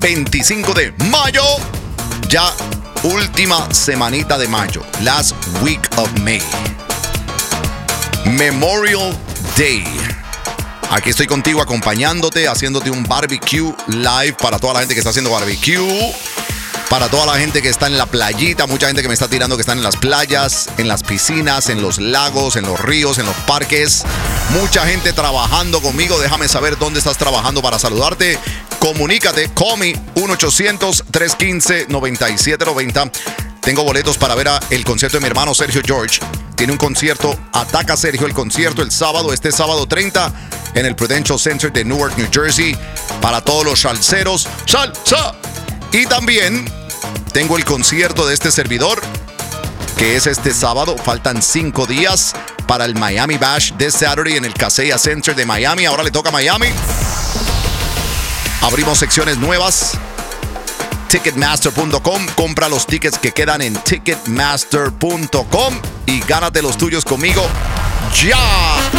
25 de mayo. Ya última semanita de mayo. Last week of May. Memorial Day. Aquí estoy contigo acompañándote, haciéndote un barbecue live para toda la gente que está haciendo barbecue. Para toda la gente que está en la playita, mucha gente que me está tirando que están en las playas, en las piscinas, en los lagos, en los ríos, en los parques. Mucha gente trabajando conmigo. Déjame saber dónde estás trabajando para saludarte. Comunícate, call me 1-800-315-9790. Tengo boletos para ver el concierto de mi hermano Sergio George. Tiene un concierto, Ataca Sergio, el concierto el sábado, este sábado 30, en el Prudential Center de Newark, New Jersey. Para todos los salseros, ¡salsa! Y también tengo el concierto de este servidor, que es este sábado. Faltan 5 días para el Miami Bash de Saturday en el Kaseya Center de Miami. Ahora le toca a Miami. Abrimos secciones nuevas. Ticketmaster.com. Compra los tickets que quedan en Ticketmaster.com y gánate los tuyos conmigo ya.